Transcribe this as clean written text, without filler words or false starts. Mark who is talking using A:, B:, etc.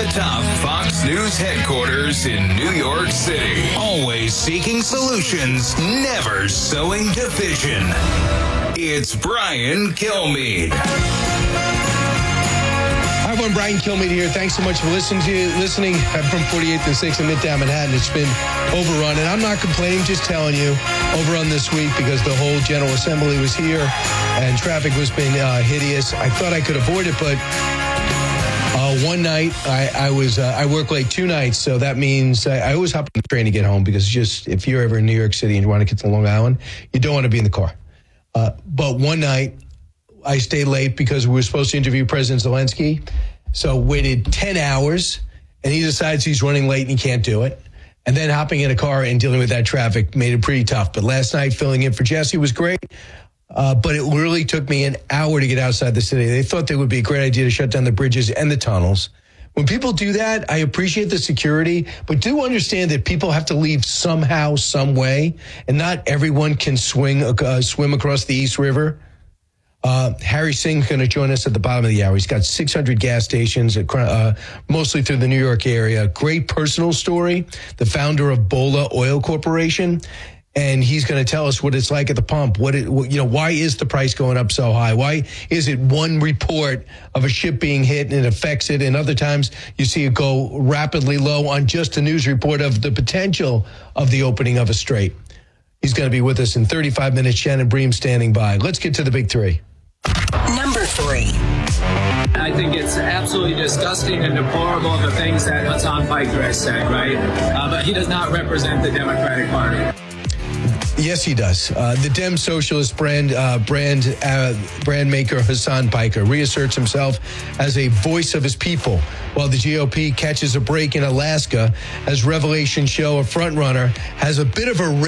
A: over-the-top Fox News headquarters in New York City. Always seeking solutions, never sowing division. It's Brian Kilmeade.
B: Hi, everyone. Brian Kilmeade here. Thanks so much for listening. I'm from 48th and 6th in Midtown Manhattan. It's been overrun, and I'm not complaining, just telling you, overrun this week because the whole General Assembly was here and traffic was been hideous. I thought I could avoid it, but one night I work late 2 nights, so that means I always hop on the train to get home because just if you're ever in New York City and you want to get to Long Island, you don't want to be in the car. But one night I stayed late because we were supposed to interview President Zelensky. So waited 10 hours, and he decides he's running late and he can't do it. And then hopping in a car and dealing with that traffic made it pretty tough. But last night, filling in for Jesse was great. But it literally took me an hour to get outside the city. They thought it would be a great idea to shut down the bridges and the tunnels. When people do that, I appreciate the security, but do understand that people have to leave somehow, some way, and not everyone can swim across the East River. Harry Singh's going to join us at the bottom of the hour. He's got 600 gas stations, mostly through the New York area. Great personal story. The founder of Bola Oil Corporation. And he's going to tell us what it's like at the pump. Why is the price going up so high? Why is it one report of a ship being hit and it affects it, and other times you see it go rapidly low on just a news report of the potential of the opening of a strait? He's going to be with us in 35 minutes. Shannon Bream standing by. Let's get to the big three.
C: Number 3.
D: I think it's absolutely disgusting and deplorable the things that Hassan Piker has said, right? But he does not represent the Democratic Party.
B: Yes, he does. The Dem socialist brand maker Hassan Piker reasserts himself as a voice of his people, while the GOP catches a break in Alaska as revelations show a frontrunner has a bit of a